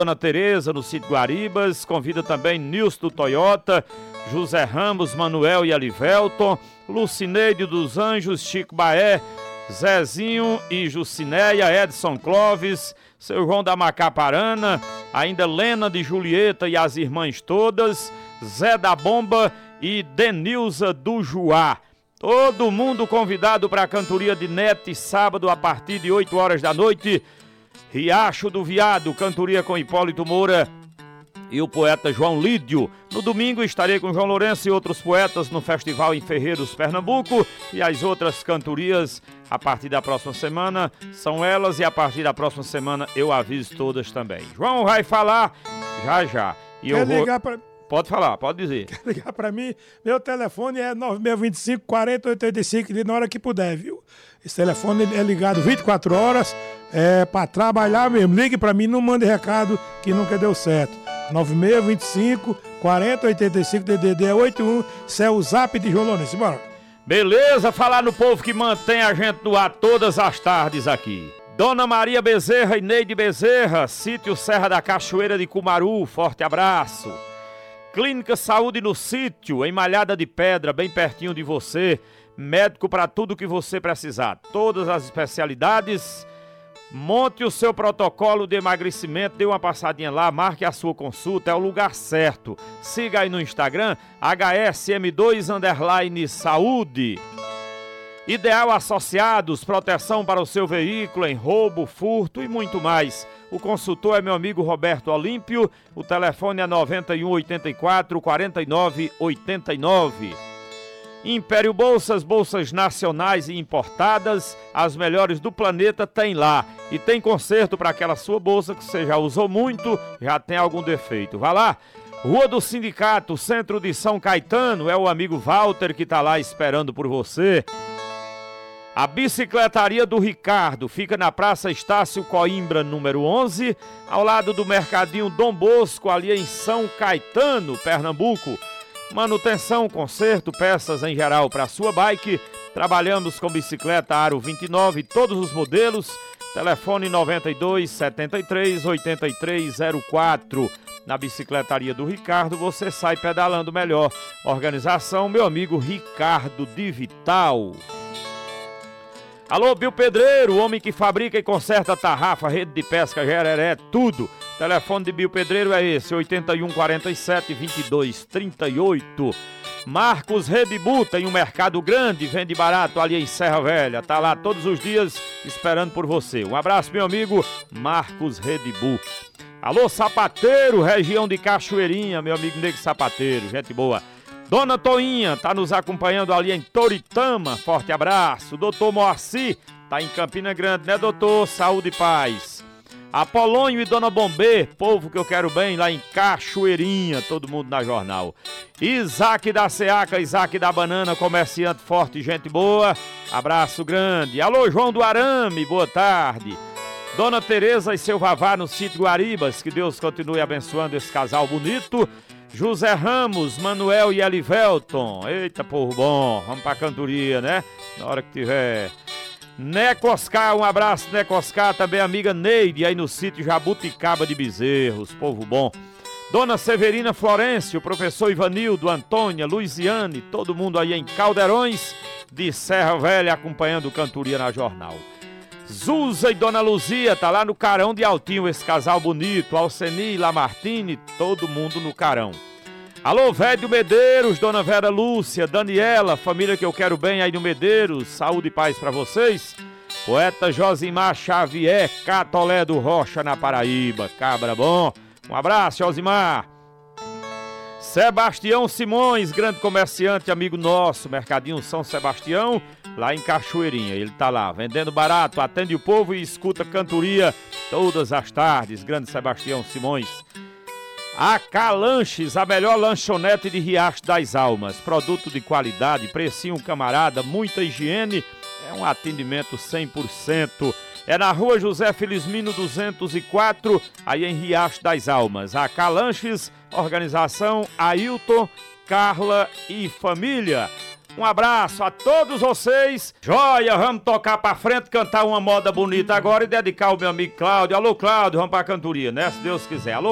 Dona Tereza, no sítio Guaribas, convida também Nilson do Toyota, José Ramos, Manuel e Alivelton, Lucineide dos Anjos, Chico Baé, Zezinho e Jucinéia, Edson Clóvis, seu João da Macaparana, ainda Lena de Julieta e as irmãs todas, Zé da Bomba e Denilza do Juá. Todo mundo convidado para a cantoria de Nete, sábado a partir de 8 horas da noite, Riacho do Viado, cantoria com Hipólito Moura e o poeta João Lídio. No domingo estarei com João Lourenço e outros poetas no festival em Ferreiros, Pernambuco, e as outras cantorias a partir da próxima semana são elas, e a partir da próxima semana eu aviso todas também. João vai falar já. E eu vou... ligar pra... Pode falar, pode dizer. Quer ligar pra mim? Meu telefone é 9625 4085, na hora que puder, viu? Esse telefone é ligado 24 horas, é pra trabalhar mesmo. Ligue pra mim, não mande recado que nunca deu certo. 9625 4085, DDD é 81, isso é o zap de João Lourenço. Bora. Beleza, falar no povo que mantém a gente no ar todas as tardes aqui. Dona Maria Bezerra e Neide Bezerra, sítio Serra da Cachoeira de Cumaru, forte abraço. Clínica Saúde no Sítio, em Malhada de Pedra, bem pertinho de você. Médico para tudo que você precisar. Todas as especialidades. Monte o seu protocolo de emagrecimento, dê uma passadinha lá, marque a sua consulta, é o lugar certo. Siga aí no Instagram, HSM2_Saúde. Ideal Associados, proteção para o seu veículo em roubo, furto e muito mais. O consultor é meu amigo Roberto Olímpio, o telefone é 9184 4989. Império Bolsas, bolsas nacionais e importadas, as melhores do planeta tem lá. E tem conserto para aquela sua bolsa que você já usou muito, já tem algum defeito. Vá lá, Rua do Sindicato, centro de São Caetano, é o amigo Walter que está lá esperando por você. A Bicicletaria do Ricardo fica na Praça Estácio Coimbra, número 11, ao lado do Mercadinho Dom Bosco, ali em São Caetano, Pernambuco. Manutenção, conserto, peças em geral para sua bike. Trabalhamos com bicicleta Aro 29, todos os modelos. Telefone 92 73 83 04. Na Bicicletaria do Ricardo você sai pedalando melhor. Organização, meu amigo Ricardo de Vital. Alô, Bill Pedreiro, o homem que fabrica e conserta tarrafa, rede de pesca, gereré, tudo. Telefone de Bill Pedreiro é esse, 8147-2238. Marcos Redibu tem um mercado grande, vende barato ali em Serra Velha. Tá lá todos os dias esperando por você. Um abraço, meu amigo Marcos Redibu. Alô, Sapateiro, região de Cachoeirinha, meu amigo Nego Sapateiro, gente boa. Dona Toinha tá nos acompanhando ali em Toritama, forte abraço. Doutor Moacir tá em Campina Grande, né, doutor? Saúde e paz. Apolônio e Dona Bombê, povo que eu quero bem, lá em Cachoeirinha, todo mundo na jornal. Isaac da Seaca, Isaac da Banana, comerciante forte, gente boa, abraço grande. Alô, João do Arame, boa tarde. Dona Tereza e seu Vavá no sítio Guaribas, que Deus continue abençoando esse casal bonito. José Ramos, Manuel e Elivelton. Eita, povo bom, vamos pra cantoria, né? Na hora que tiver. Necoscar, um abraço, Necoscar, também amiga Neide, aí no sítio Jabuticaba de Bezerros, povo bom. Dona Severina Florencio, professor Ivanildo, Antônia, Luiziane, todo mundo aí em Caldeirões de Serra Velha acompanhando cantoria na jornal. Zuza e Dona Luzia, tá lá no Carão de Altinho, esse casal bonito, Alceni, Lamartine, todo mundo no Carão. Alô, Velho Medeiros, Dona Vera Lúcia, Daniela, família que eu quero bem aí no Medeiros, saúde e paz pra vocês. Poeta Josimar Xavier, Catolé do Rocha, na Paraíba, cabra bom. Um abraço, Josimar. Sebastião Simões, grande comerciante, amigo nosso, Mercadinho São Sebastião, lá em Cachoeirinha. Ele tá lá, vendendo barato, atende o povo e escuta cantoria todas as tardes. Grande Sebastião Simões. A Calanches, a melhor lanchonete de Riacho das Almas. Produto de qualidade, precinho camarada, muita higiene, é um atendimento 100%. É na Rua José Felizmino 204, aí em Riacho das Almas. A Calanches, organização Ailton, Carla e família. Um abraço a todos vocês. Joia, vamos tocar pra frente, cantar uma moda bonita agora e dedicar ao meu amigo Cláudio. Alô, Cláudio, vamos pra cantoria, né? Se Deus quiser. Alô,